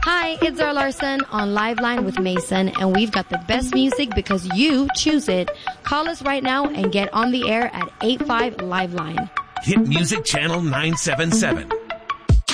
Hi, it's Zara Larson on Liveline with Mason, and we've got the best music because you choose it. Call us right now and get on the air at 85 Liveline. Hit Music Channel 977.